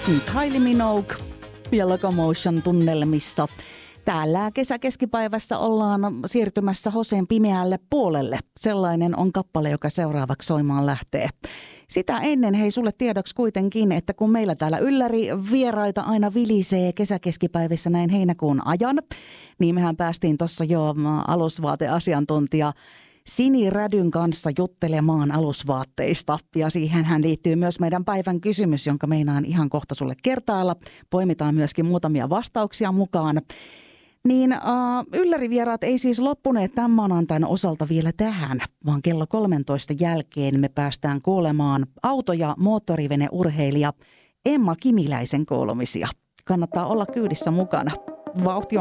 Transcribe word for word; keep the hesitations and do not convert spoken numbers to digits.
Kylie Minogue ja Locomotion tunnelmissa. Täällä kesäkeskipäivässä ollaan siirtymässä Hoseen pimeälle puolelle. Sellainen on kappale, joka seuraavaksi soimaan lähtee. Sitä ennen hei sulle tiedoksi kuitenkin, että kun meillä täällä ylläri vieraita aina vilisee kesäkeskipäivissä näin heinäkuun ajan, niin mehän päästiin tuossa jo alusvaateasiantuntija Sini Rädyn kanssa juttelemaan alusvaatteista. Ja siihenhän liittyy myös meidän päivän kysymys, jonka meinaan ihan kohta sulle kertailla. Poimitaan myöskin muutamia vastauksia mukaan. Niin uh, yllärivieraat ei siis loppuneet tämän maanantain osalta vielä tähän, vaan kello kolmetoista jälkeen me päästään kuulemaan auto- ja moottoriveneurheilija Emma Kimiläisen kuulumisia. Kannattaa olla kyydissä mukana. Vauhti on